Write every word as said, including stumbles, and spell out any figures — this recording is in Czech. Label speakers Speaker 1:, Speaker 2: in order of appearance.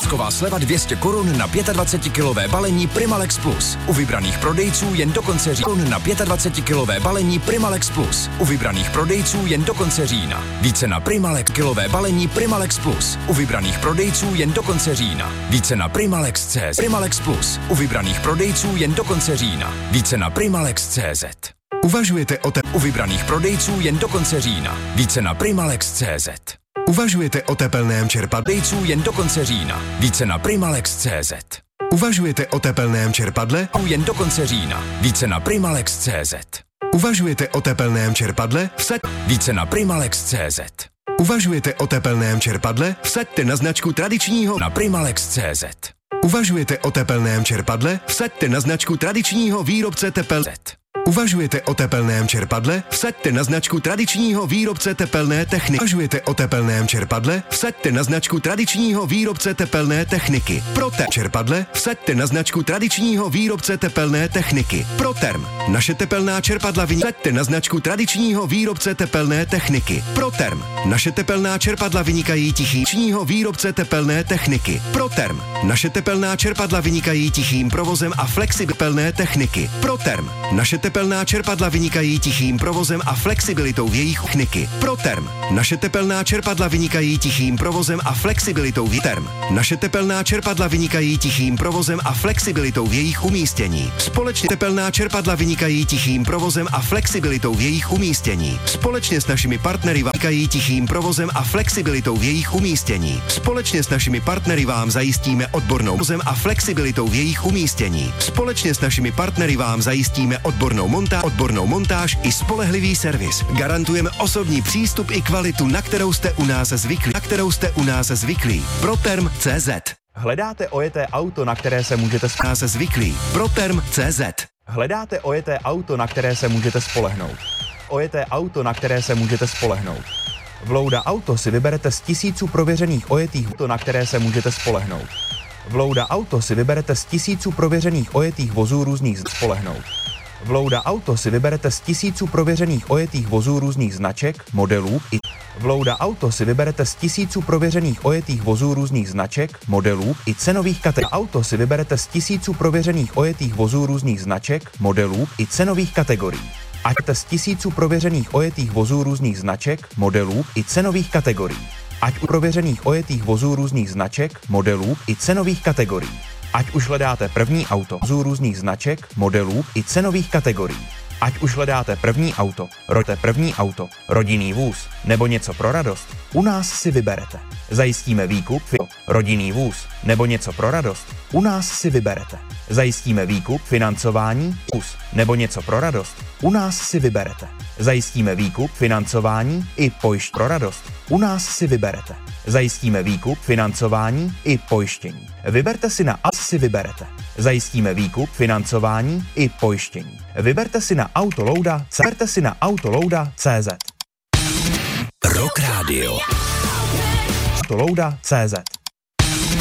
Speaker 1: Svátková sleva dvě stě korun na dvacetipětikilové balení Primalex Plus. U vybraných prodejců jen do konce října na dvacetipětikilové balení Primalex Plus. U vybraných prodejců jen do konce října. Více na Primalex kilové balení Primalex Plus. U vybraných prodejců jen do konce října. Více na Primalex tečka cé zet. Primalex Plus. U vybraných prodejců jen do konce října. Více na Primalex tečka cé zet. Uvažujete o te... U vybraných prodejců jen do konce října. Více na Primalex tečka cé zet. Uvažujete o tepelném čerpadle? Prodejců jen do konce října. Více na Primalex tečka cé zet. Uvažujete o tepelném čerpadle? Jen do konce října. Více na Primalex tečka cé zet. Uvažujete o tepelném čerpadle? Vsaď více na Primalex tečka cé zet. Uvažujete o tepelném čerpadle? Vsaďte na značku tradičního na Primalex tečka cé zet. Uvažujete o tepelném čerpadle? Vsaďte na značku tradičního výrobce tepel. Uvažujete o tepelném čerpadle? Vsaďte na značku tradičního výrobce tepelné techniky. Uvažujete o tepelném čerpadle? Vsaďte na značku tradičního výrobce tepelné techniky. Proterm čerpadle? Vsaďte na značku tradičního výrobce tepelné techniky. Proterm. Naše tepelná čerpadla vynikají na značku tradičního výrobce tepelné techniky. Proterm. Naše tepelná čerpadla vynikají tichýčního výrobce tepelné techniky. Proterm. Naše tepelná čerpadla vynikají tichým provozem a flexibilní techniky. Proterm. Naše tepelná čerpadla vynikají tichým provozem a flexibilitou v jejich techniky. Proterm. Naše tepelná čerpadla vynikají tichým provozem a flexibilitou v term. Naše tepelná čerpadla vynikají tichým provozem a flexibilitou v jejich umístění. Společně tepelná čerpadla vynikají tichým provozem a flexibilitou v jejich umístění. Společně s našimi partnery vynikají tichým provozem a flexibilitou v jejich umístění. Společně s našimi partnery vám zajistíme odbornou provozem a flexibilitou v jejich umístění. Společně s našimi partnery vám zajistíme odbornou montáž, odbornou montáž i spolehlivý servis. Garantujeme osobní přístup i kvalitu, na kterou jste u nás zvyklí. Na kterou jste u nás zvyklí. Proterm tečka cé zet.
Speaker 2: Hledáte ojeté auto, na které se můžete
Speaker 1: spolehnout? Se zvyklí. Proterm tečka cé zet.
Speaker 2: Hledáte ojeté auto, na které se můžete spolehnout? Ojeté auto, na které se můžete spolehnout. V Louda Auto si vyberete z tisíců prověřených ojetých auto, na které se můžete spolehnout. V Louda Auto si vyberete z tisíců prověřených ojetých vozů různých spolehnout. V Louda Auto si vyberete z tisíců prověřených ojetých vozů různých značek, modelů i V Louda Auto si vyberete z tisíců prověřených ojetých vozů různých značek, modelů i cenových kategorií. Auto si vyberete z tisíců prověřených ojetých vozů různých značek, modelů i cenových kategorií. Ať z tisíců prověřených ojetých vozů různých značek, modelů i cenových kategorií. Ať u prověřených ojetých vozů různých značek, modelů i cenových kategorií. Ať už hledáte první auto vozů různých značek, modelů i cenových kategorií. Ať už hledáte první auto, roďte první auto, rodinný vůz nebo něco pro radost, u nás si vyberete. Zajistíme výkup, rodinný vůz nebo něco pro radost, u nás si vyberete. Zajistíme výkup, financování, vůz nebo něco pro radost, u nás si vyberete. Zajistíme výkup, financování i pojišť pro radost, u nás si vyberete. Zajistíme výkup, financování i pojištění. Vyberte si na a si vyberete. Zajistíme výkup, financování i pojištění. Vyberte si na Autolouda, vyberte si na Autolouda tečka cé zet.
Speaker 1: Rock Radio.
Speaker 2: Autolouda tečka cé zet.